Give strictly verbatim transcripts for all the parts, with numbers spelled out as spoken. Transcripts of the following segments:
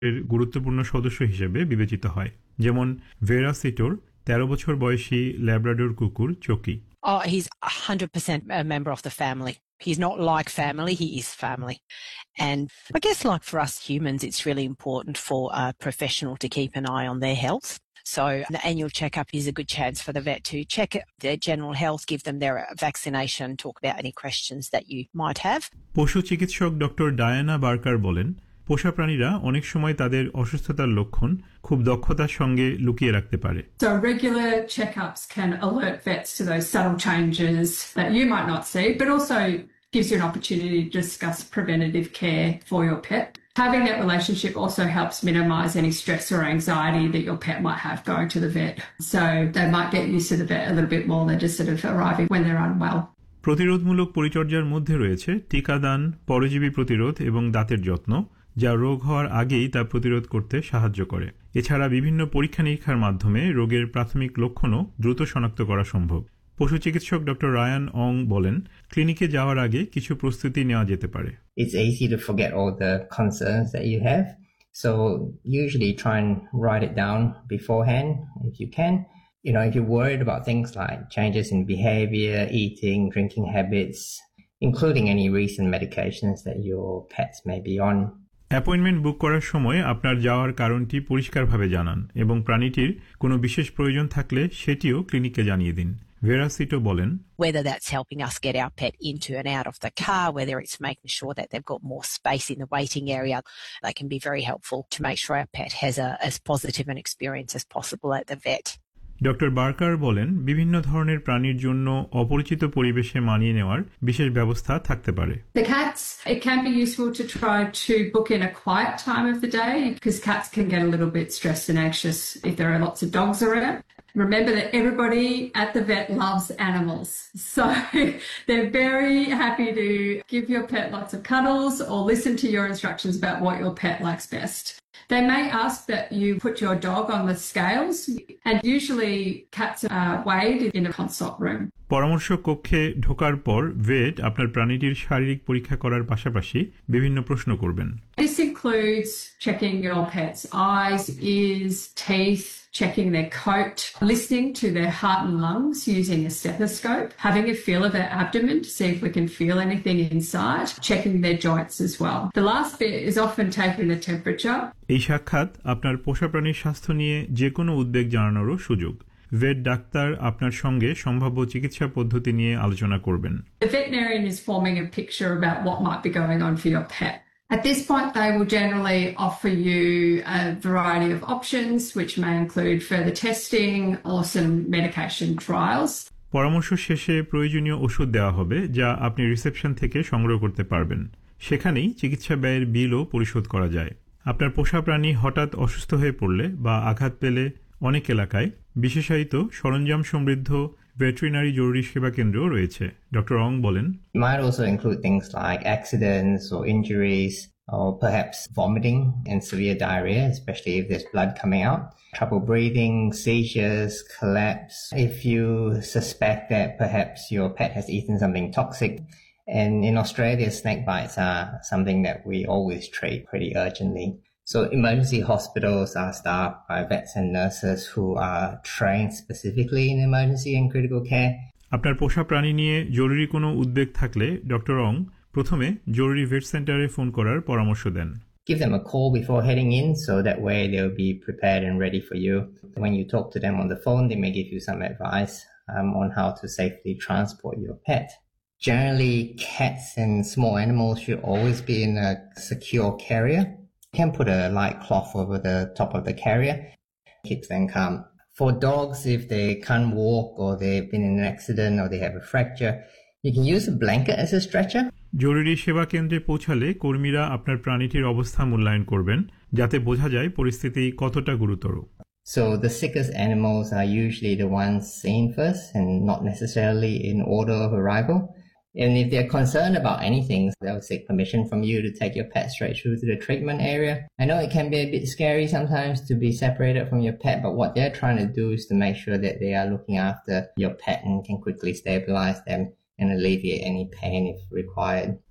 এর গুরুত্বপূর্ণ সদস্য হিসেবে বিবেচিত হয়, যেমন ভেরাসিটোর তেরো বছর বয়সী ল্যাব্রাডোর কুকুর চকি। Oh, he's one hundred percent a member of the family. He's not like family, he is family. And I guess like for us humans, it's really important for a professional to keep an eye on their health. So the annual checkup is a good chance for the vet to check their general health, give them their vaccination, talk about any questions that you might have. পশু চিকিৎসক doctor Diana Barker বলেন, পোষা প্রাণীরা অনেক সময় তাদের অসুস্থতার লক্ষণ খুব দক্ষতার সঙ্গে লুকিয়ে রাখতে পারে। So regular checkups can alert vets to those subtle changes that you might not see, but also gives you an opportunity to discuss preventative care for your pet. Having that relationship also helps minimise any stress or anxiety that your pet might have going to the vet. So they might get used to the vet a little bit more than just sort of arriving when they're unwell. প্রতিরোধমূলক পরিচর্যার মধ্যে রয়েছে টিকাদান, পরজীবী প্রতিরোধ এবং দাঁতের যত্ন, যা রোগ হওয়ার আগেই তা প্রতিরোধ করতে সাহায্য করে। এছাড়া বিভিন্ন পরীক্ষা নিরীক্ষার মাধ্যমে রোগের প্রাথমিক লক্ষণও দ্রুত শনাক্ত করা সম্ভব। পশু চিকিৎসক ডক্টর রায়ান অং বলেন, ক্লিনিকে যাওয়ার আগে কিছু প্রস্তুতি নেওয়া যেতে পারে। It's easy to forget all the concerns that you have, so usually try and write it down beforehand if you can. You know, if you're worried about things like changes in behavior, eating, drinking habits, including any recent medications that your pets may be on. Appointment বুক করার সময় আপনার যাওয়ার কারণটি পরিষ্কারভাবে জানান এবং প্রাণীটির কোনো বিশেষ প্রয়োজন থাকলে সেটিও ক্লিনিকে জানিয়ে দিন। ভেরাসিটো বলেন, Whether that's helping us get our pet into and out of the car, whether it's making sure that they've got more space in the waiting area, they can be very helpful to make sure our pet has a, as positive an experience as possible at the vet. Doctor Barker বলেন, বিভিন্ন ধরনের প্রাণীর জন্য অপরিচিত পরিবেশে মানিয়ে নেওয়ার বিশেষ ব্যবস্থা থাকতে পারে। The cats, it can be useful to try to book in a quiet time of the day because cats can get a little bit stressed and anxious if there are lots of dogs around. Remember that everybody at the vet loves animals, so they're very happy to give your pet lots of cuddles or listen to your instructions about what your pet likes best. They may ask that you put your dog on the scales, and usually cats are weighed in a consult room. পরামর্শ কক্ষে ঢোকার পর ভেট আপনার প্রাণীটির শারীরিক পরীক্ষা করার পাশাপাশি বিভিন্ন প্রশ্ন করবেন। This includes checking your pet's eyes, ears, teeth, checking their coat, listening to their heart and lungs using a stethoscope, having a feel of their abdomen to see if we can feel anything inside, checking their joints as well. The last bit is often taking the temperature. এই সাক্ষাৎ আপনার পোষা প্রাণীর স্বাস্থ্য নিয়ে যে কোনো উদ্বেগ জানানোরও সুযোগ। ভেট ডাক্তার আপনার সঙ্গে সম্ভাব্য চিকিৎসা পদ্ধতি নিয়ে আলোচনা করবেন। The veterinarian is forming a picture about what might be going on for your pet. At this point, they will generally offer you a variety of options, which may include further testing or some medication trials. পরামর্শ শেষে প্রয়োজনীয় ওষুধ দেওয়া হবে, যা আপনি reception থেকে সংগ্রহ করতে পারবেন। সেখানেই চিকিৎসা ব্যয়ের বিলও পরিশোধ করা যায়। আপনার পোষা প্রাণী হঠাৎ অসুস্থ হয়ে পড়লে বা আঘাত পেলে অনেক এলাকায় বিশেষায়িত সরঞ্জাম সমৃদ্ধ ভেটেরিনারি জরুরি সেবা কেন্দ্রও রয়েছে। ডক্টর অং বলেন, It might also include things like accidents or injuries or perhaps vomiting and severe diarrhea, especially if there's blood coming out, trouble breathing, seizures, collapse. If you suspect that perhaps your pet has eaten something toxic, and in Australia, snake bites are something that we always treat pretty urgently. So emergency hospitals are staffed by vets and nurses who are trained specifically in emergency and critical care. আপনার পোষা প্রাণী নিয়ে জরুরি কোনো উদ্বেগ থাকলে doctor অং প্রথমে জরুরি ভেট সেন্টারে ফোন করার পরামর্শ দেন। Give them a call before heading in so that way they'll be prepared and ready for you. When you talk to them on the phone, they may give you some advice um, on how to safely transport your pet. Generally, cats and small animals should always be in a secure carrier. You can put a light cloth over the top of the carrier, keeps them calm. For dogs, if they can't walk or they've been in an accident or they have a fracture, you can use a blanket as a stretcher. জরুরি সেবা কেন্দ্রে পৌঁছালে কর্মীরা আপনার প্রাণীটির অবস্থা মূল্যায়ন করবেন, যাতে বোঝা যায় পরিস্থিতি কতটা গুরুতর। So the sickest animals are usually the ones seen first and not necessarily in order of arrival. And if they're concerned about anything, they'll seek permission from you to take your pet straight through to the treatment area. I know it can be a bit scary sometimes to be separated from your pet, but what they're trying to do is to make sure that they are looking after your pet and can quickly stabilize them and alleviate any pain if required.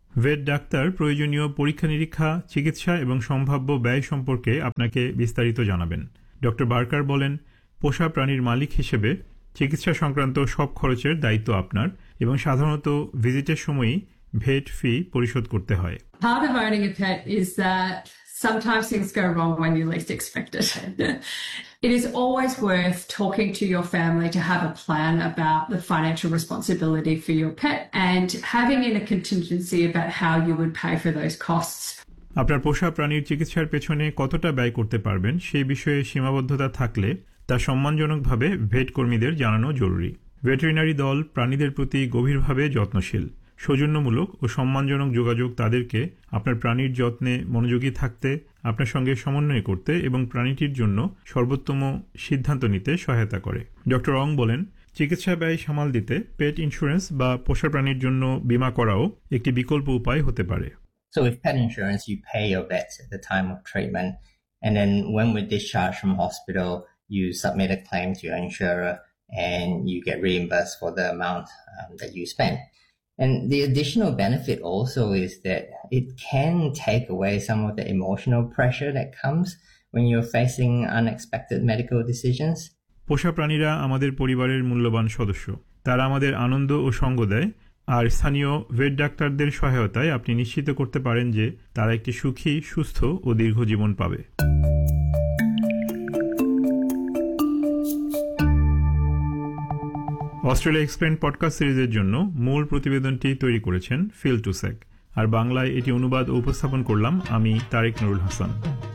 Vet doctor প্রয়োজনীয় পরীক্ষা নিরীক্ষা, চিকিৎসা এবং সম্ভাব্য ব্যয় সম্পর্কে আপনাকে বিস্তারিত জানাবেন। ডক্টর বার্কার বলেন, পোষা প্রাণীর মালিক হিসেবে চিকিৎসা সংক্রান্ত সব খরচের দায়িত্ব আপনার এবং সাধারণত ভিজিটের সময়ই ভেট ফি পরিশোধ করতে হয়। Part of owning a pet is that sometimes things go wrong when you least expect it. It is always worth talking to your family to have a plan about the financial responsibility for your pet and having in a contingency about how you would pay for those costs. আপনার পোষা প্রাণীর চিকিৎসার পেছনে কতটা ব্যয় করতে পারবেন সেই বিষয়ে সীমাবদ্ধতা থাকলে তা সম্মানজনকভাবে ভেট কর্মীদের জানানো জরুরি। ভেটেরিনারি দল প্রাণীদের প্রতি গভীরভাবে যত্নশীল। সৌজন্যমূলক ও সম্মানজনক যোগাযোগ তাদেরকে আপনার প্রাণীর যত্নে মনোযোগী থাকতে, আপনার সঙ্গে সমন্বয় করতে এবং প্রাণীটির জন্য সর্বোত্তম সিদ্ধান্ত নিতে সহায়তা করে। ডক্টর অং বলেন, চিকিৎসা ব্যয় সামাল দিতে পেট ইন্স্যুরেন্স বা পোষা প্রাণীর জন্য বীমা করাও একটি বিকল্প উপায় হতে পারে। So with pet insurance, you pay your vets at the time of treatment, and then when we're discharged from hospital, you submit a claim to your insurer and you get reimbursed for the amount um, that you spend. And the additional benefit also is that it can take away some of the emotional pressure that comes when you're facing unexpected medical decisions. পোষা প্রাণীরা আমাদের পরিবারের মূল্যবান সদস্য। তারা আমাদের আনন্দ ও সঙ্গ দেয়, আর স্থানীয় ভেট ডাক্তারদের সহায়তায় আপনি নিশ্চিত করতে পারেন যে তারা একটি সুখী, সুস্থ ও দীর্ঘ জীবন পাবে। অস্ট্রেলিয়া এক্সপ্লেইন পডকাস্ট সিরিজের জন্য মূল প্রতিবেদনটি তৈরি করেছেন ফিল টুসেক, আর বাংলায় এটি অনুবাদ ও উপস্থাপন করলাম আমি তারেক নুরুল হাসান।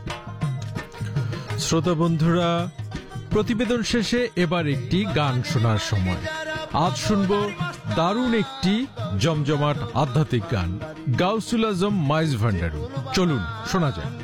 শ্রোতা বন্ধুরা, প্রতিবেদন শেষে এবার একটি গান শোনার সময়। আজ শুনব দারুণ একটি জমজমাট আধ্যাত্মিক গান, গাউসুল আজম মাইজ ভান্ডারু। চলুন শোনা যাক।